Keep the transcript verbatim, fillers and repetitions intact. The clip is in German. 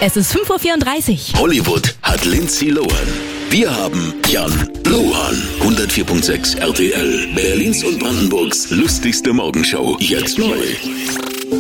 Es ist fünf Uhr vierunddreißig. Hollywood hat Lindsay Lohan. Wir haben Jan Lohan. hundertvier Komma sechs R T L. Berlins und Brandenburgs lustigste Morgenshow. Jetzt neu.